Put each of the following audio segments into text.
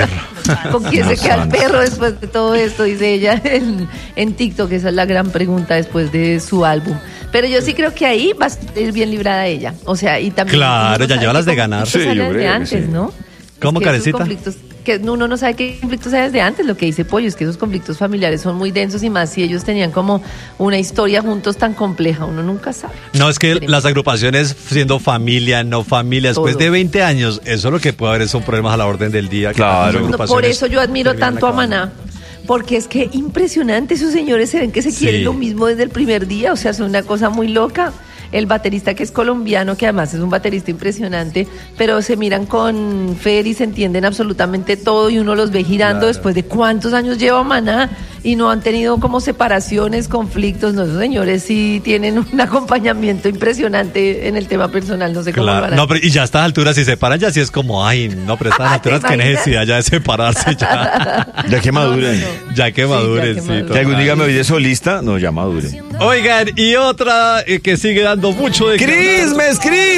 perro. ¿Con quién se queda el perro después de todo esto? Dice ella en TikTok. Esa es la gran pregunta después de su álbum. Pero yo sí creo que ahí va a ir bien librada ella. O sea, y también... Claro, ya lleva las de ganar. Sí, yo creo de antes, sí. ¿No? ¿Cómo, Karencita? Que uno no sabe qué conflictos hay desde antes. Lo que dice Pollo es que esos conflictos familiares son muy densos y más si ellos tenían como una historia juntos tan compleja, uno nunca sabe. No, es que las agrupaciones siendo familia, no familia, después de 20 años, eso es lo que puede haber, son problemas a la orden del día. Claro. Por eso yo admiro tanto a Maná. Porque es que impresionante, esos señores se ven que se quieren lo mismo desde el primer día, o sea, son una cosa muy loca. El baterista que es colombiano, que además es un baterista impresionante, pero se miran con Fer y se entienden absolutamente todo y uno los ve girando después de cuántos años lleva Maná y no han tenido como separaciones, conflictos. No, esos señores sí tienen un acompañamiento impresionante en el tema personal, no sé cómo lo harán. No, pero y ya a estas alturas si se separan ya sí es como, ay, no, pero a estas alturas qué necesidad ya de separarse ya. Ya que maduren. Ya que maduren, sí. Que algún día me oye solista, no, ya maduren. Oigan, y otra que sigue dando mucho de Christmas.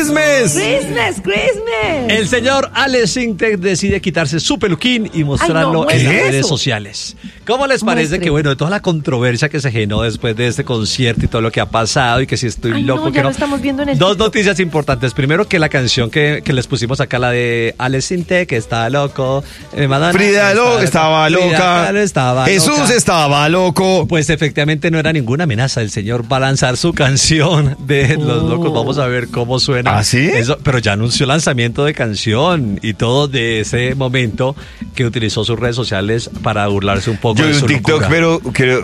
El señor Alex Sintek decide quitarse su peluquín y mostrarlo en las redes sociales. ¿Cómo les parece que, bueno, de toda la controversia que se generó después de este concierto y todo lo que ha pasado y que si estoy loco, que ya no? Lo estamos viendo en el Dos TikTok. noticias importantes. Primero, que la canción que les pusimos acá, la de Alex Sintek, que está loco. Frida estaba loca. Jesús estaba loco. Pues efectivamente no era ninguna amenaza. El señor va a lanzar su canción de Los Locos. Vamos a ver cómo suena. ¿Ah, sí? Eso, pero ya anunció lanzamiento de canción y todo de ese momento que utilizó sus redes sociales para burlarse un poco yo de vi su un TikTok, locura. pero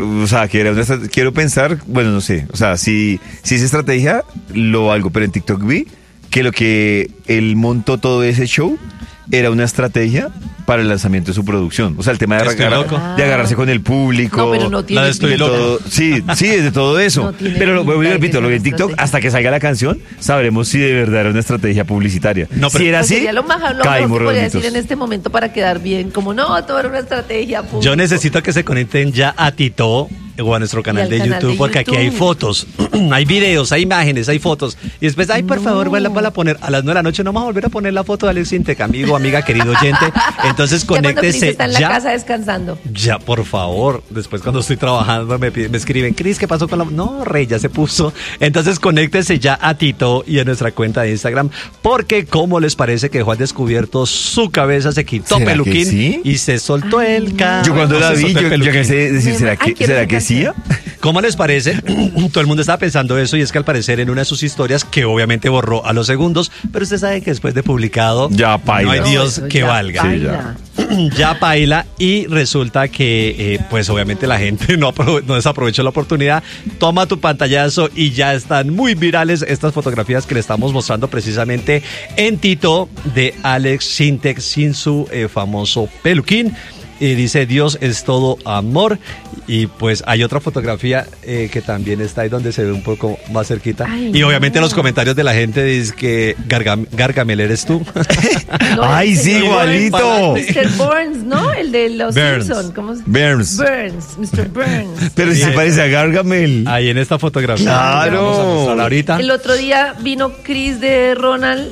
quiero pensar, bueno, no sé, o sea, si es estrategia, lo valgo, pero en TikTok vi que lo que él montó todo ese show era una estrategia para el lanzamiento de su producción. O sea, el tema de agarrarse con el público. No, pero no tiene todo, sí, es de todo eso. No pero lo repito, lo vi en TikTok, hasta que salga la canción, sabremos si de verdad era una estrategia publicitaria. No, pero si era así, sería lo mejor que podría decir en este momento para quedar bien, como no, todo era una estrategia. Público. Yo necesito que se conecten ya a Tito o a nuestro canal de YouTube, porque aquí hay fotos, hay videos, hay imágenes, hay fotos. Y después, ay, por favor, vuelva a poner a las 9 de la noche, no vamos a volver a poner la foto de Alex Sintek, amigo, amiga, querido oyente. Entonces, conéctese ya. Está en la casa descansando. Ya, por favor. Después, cuando estoy trabajando, me escriben, Cris, ¿qué pasó con la...? No, Rey, ya se puso. Entonces, conéctese ya a Tito y a nuestra cuenta de Instagram, porque, ¿cómo les parece que dejó al descubierto su cabeza, se quitó peluquín y se soltó el cabello? Yo cuando la vi, yo quise decir, ¿será que sí? ¿Cómo les parece? Todo el mundo estaba pensando eso y es que al parecer en una de sus historias, que obviamente borró a los segundos, pero usted sabe que después de publicado ya paila. No hay Dios que valga. Sí, ya paila y resulta que pues obviamente la gente no desaprovechó la oportunidad. Toma tu pantallazo y ya están muy virales estas fotografías que le estamos mostrando precisamente en Tito de Alex Sintek sin su famoso peluquín. Y dice, Dios es todo amor. Y pues hay otra fotografía que también está ahí donde se ve un poco más cerquita. Ay, y obviamente los comentarios de la gente dicen que Gargamel eres tú. No, ¡ay, sí, igualito! Mr. Burns, ¿no? El de los Simpsons. ¿Cómo se llama? Mr. Burns. Pero si se parece a Gargamel. Ahí en esta fotografía. Claro. Vamos a mostrar ahorita. El otro día vino Chris de Ronald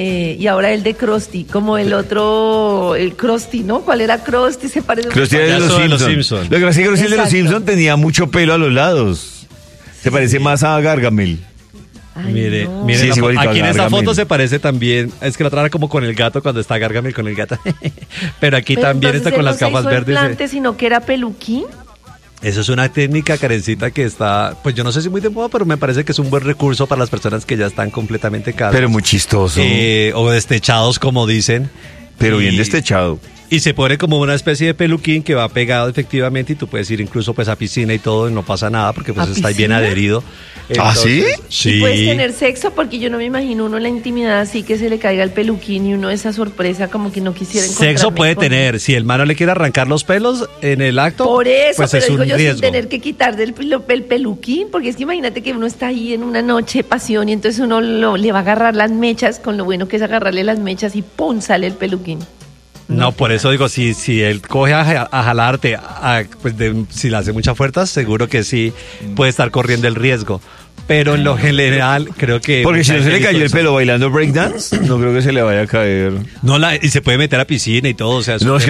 y ahora el de Krusty. Como el otro, el Krusty, ¿no? ¿Cuál era Krusty? Se parece Krusty de los Simpsons. Lo que pasa es que Krusty de los Simpsons tenía mucho pelo a los lados. Se parece más a Gargamel. Ay, Mire, no. mire, Sí, aquí en esa Gargamel. foto se parece también, es que la otra era como con el gato cuando está Gargamel con el gato. Pero aquí también está con las gafas verdes. Implante, sino que era peluquín. Eso es una técnica, Karencita, que está, pues yo no sé si muy de moda, pero me parece que es un buen recurso para las personas que ya están completamente calvas. Pero muy chistoso. O destechados, como dicen. Pero bien destechado. Y se pone como una especie de peluquín que va pegado efectivamente y tú puedes ir incluso pues a piscina y todo y no pasa nada porque pues está bien adherido. Entonces, ¿Ah, sí? Y puedes tener sexo porque yo no me imagino uno en la intimidad así que se le caiga el peluquín y uno esa sorpresa como que no quisiera encontrarme Sexo puede con... tener, si el mano le quiere arrancar los pelos en el acto, por eso, pues pero es digo un yo riesgo. sin tener que quitar el peluquín, porque es que imagínate que uno está ahí en una noche de pasión y entonces uno le va a agarrar las mechas, con lo bueno que es agarrarle las mechas y ¡pum! Sale el peluquín. No, por eso digo, si él coge a jalarte, si le hace mucha fuerza, seguro que sí puede estar corriendo el riesgo. Pero en lo general, creo que... Porque si no se le cayó el pelo bailando breakdance, no creo que se le vaya a caer. No, y se puede meter a piscina y todo, o sea... No, es que